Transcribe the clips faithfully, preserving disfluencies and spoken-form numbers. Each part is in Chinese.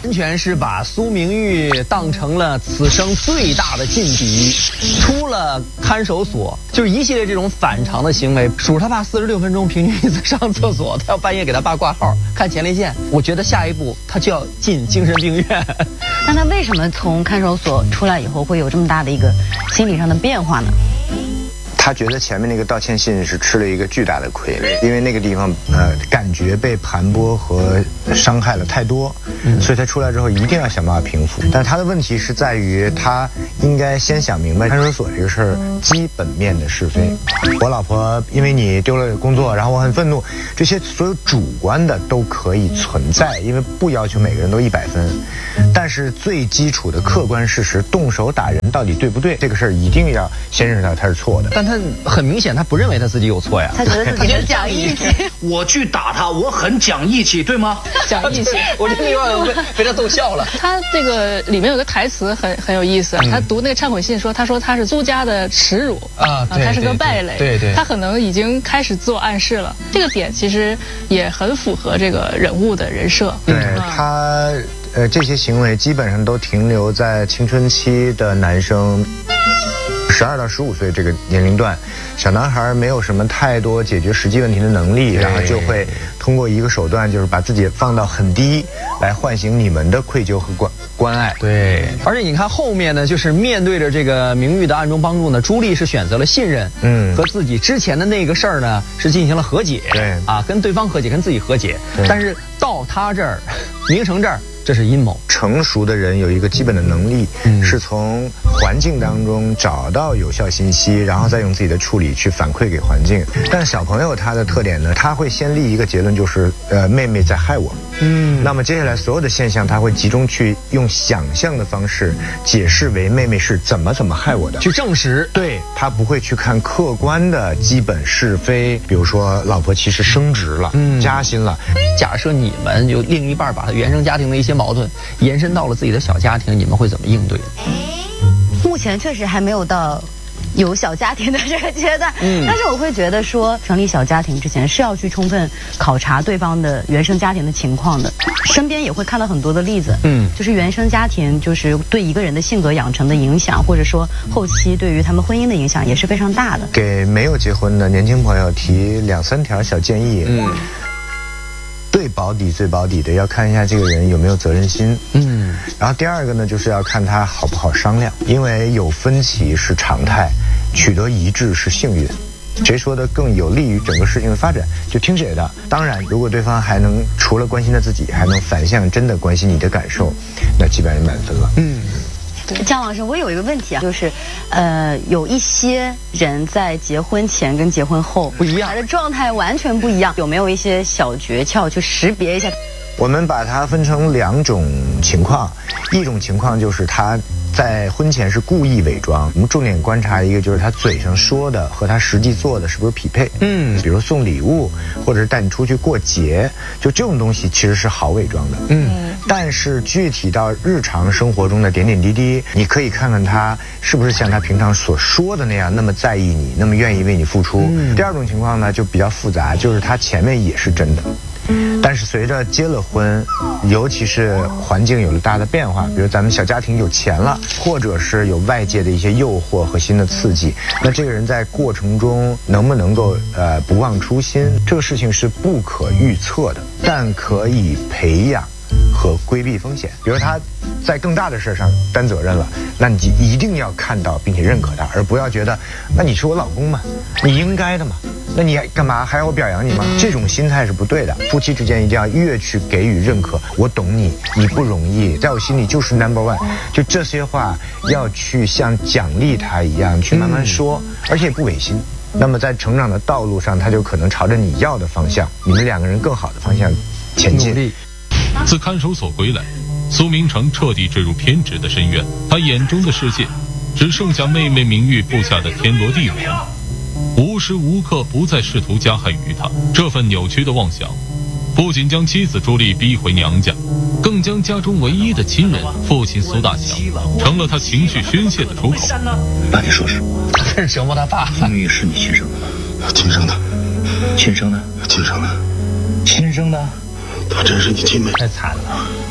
完全是把苏明玉当成了此生最大的劲敌。出了看守所，就是一系列这种反常的行为。数他爸四十六分钟平均一次上厕所，他要半夜给他爸挂号看前列腺。我觉得下一步他就要进精神病院。 那他为什么从看守所出来以后会有这么大的一个心理上的变化呢？ 他觉得前面那个道歉信是吃了一个巨大的亏，因为那个地方呃感觉被盘剥和伤害了太多，所以他出来之后一定要想办法平复。但他的问题是在于他应该先想明白看守所这个事儿基本面的是非。我老婆因为你丢了工作，然后我很愤怒，这些所有主观的都可以存在，因为不要求每个人都一百分，但是最基础的客观事实，动手打人到底对不对，这个事儿一定要先认识到他是错的。 但他很明显，他不认为他自己有错呀。 他觉得自己很讲义气。 我去打他，我很讲义气，对吗？ 讲义气，我这句话被被他逗笑了。 他这个里面有个台词很很有意思，嗯、他读那个忏悔信说，他说他是苏家的耻辱啊，对他是个败类， 对 对, 对， 他可能已经开始自我暗示了。这个点其实也很符合这个人物的人设。 对、嗯、他呃这些行为基本上都停留在青春期的男生。十二到十五岁这个年龄段，小男孩没有什么太多解决实际问题的能力，然后就会通过一个手段，就是把自己放到很低，来唤醒你们的愧疚和关关爱。 对，而且你看后面呢，就是面对着这个明玉的暗中帮助呢，朱莉是选择了信任，嗯，和自己之前的那个事儿呢是进行了和解， 对， 啊，跟对方和解，跟自己和解，但是到他这儿，明成这儿。这是阴谋。 成熟的人有一个基本的能力，嗯、是从环境当中找到有效信息，然后再用自己的处理去反馈给环境。但是小朋友他的特点呢，他会先立一个结论，就是呃妹妹在害我。嗯，那么接下来所有的现象，他会集中去用想象的方式解释为妹妹是怎么怎么害我的， 去证实。 对，他不会去看客观的基本是非，比如说老婆其实升职了，嗯，加薪了。 假设你们就另一半把他原生家庭的一些矛盾延伸到了自己的小家庭，你们会怎么应对？ 目前确实还没有到有小家庭的这个阶段，嗯，但是我会觉得说，成立小家庭之前是要去充分考察对方的原生家庭的情况的。身边也会看到很多的例子，嗯，就是原生家庭就是对一个人的性格养成的影响，或者说后期对于他们婚姻的影响也是非常大的。 给没有结婚的年轻朋友提两三条小建议，嗯。最保底最保底的要看一下这个人有没有责任心，嗯，然后第二个呢就是要看他好不好商量，因为有分歧是常态，取得一致是幸运，谁说的更有利于整个事情的发展就听谁的。当然如果对方还能除了关心他自己还能反向真的关心你的感受，那基本上满分了。嗯， 姜老师，我有一个问题啊，就是，呃，有一些人在结婚前跟结婚后不一样， 他的状态完全不一样，有没有一些小诀窍去识别一下？ 我们把它分成两种情况，一种情况就是他在婚前是故意伪装，我们重点观察一个就是他嘴上说的和他实际做的是不是匹配，嗯，比如送礼物或者是带你出去过节，就这种东西其实是好伪装的，嗯，但是具体到日常生活中的点点滴滴，你可以看看他是不是像他平常所说的那样那么在意你，那么愿意为你付出。嗯，第二种情况呢就比较复杂，就是他前面也是真的，但是随着结了婚，尤其是环境有了大的变化，比如咱们小家庭有钱了，或者是有外界的一些诱惑和新的刺激，那这个人在过程中能不能够呃不忘初心，这个事情是不可预测的，但可以培养和规避风险。比如他在更大的事上担责任了，那你一定要看到并且认可他，而不要觉得那你是我老公嘛，你应该的嘛，那你干嘛还要我表扬你吗？这种心态是不对的。夫妻之间一定要越去给予认可，我懂你，你不容易，在我心里就是 number one， 就这些话要去像奖励他一样去慢慢说，而且不违心。那么在成长的道路上，他就可能朝着你要的方向，你们两个人更好的方向前进。 自看守所归来，苏明成彻底坠入偏执的深渊，他眼中的世界只剩下妹妹明玉布下的天罗地网，无时无刻不在试图加害于他。这份扭曲的妄想不仅将妻子朱莉逼回娘家，更将家中唯一的亲人父亲苏大强成了他情绪宣泄的出口。 那你说是这是什么他爸？ 明玉是你亲生的吗？ 亲生的。 亲生的？ 亲生的。 亲生的？ 她真是你亲妹。 太惨了。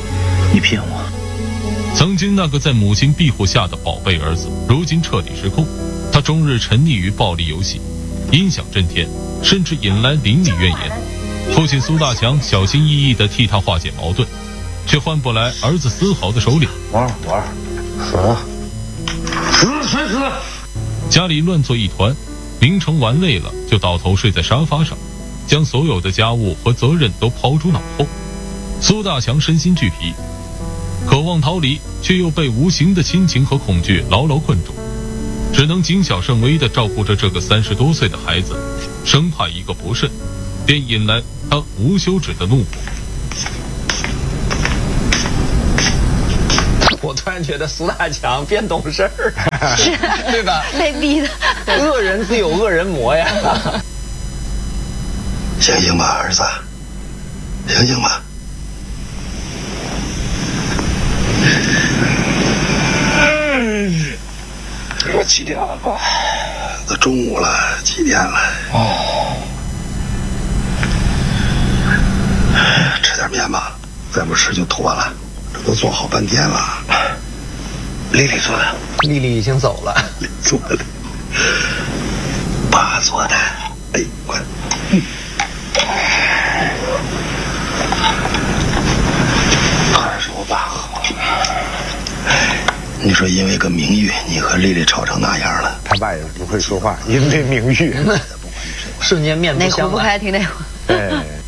你骗我！ 曾经那个在母亲庇护下的宝贝儿子，如今彻底失控。他终日沉溺于暴力游戏，音响震天，甚至引来邻里怨言。父亲苏大强小心翼翼地替他化解矛盾，却换不来儿子丝毫的收敛。 玩玩，死死谁死？ 家里乱作一团，明成玩累了就倒头睡在沙发上，将所有的家务和责任都抛诸脑后。苏大强身心俱疲，渴望逃离，却又被无形的亲情和恐惧牢牢困住，只能谨小慎微地照顾着这个三十多岁的孩子，生怕一个不慎，便引来他无休止的怒火。 我突然觉得苏大强变懂事儿， 是， 对吧？ 被逼的。 恶人自有恶人磨呀。 醒醒吧，儿子，醒醒吧。我几点了吧？都中午了，几点了？哦。吃点面吧，再不吃就脱了。这都做好半天了。丽丽做的。 丽丽已经走了。 做的。爸做的。哎，快。嗯。还是我爸好。你说因为个名誉，你和丽丽吵成那样了？ 他爸也不会说话，因为名誉。 瞬间面不相内湖不开庭内湖。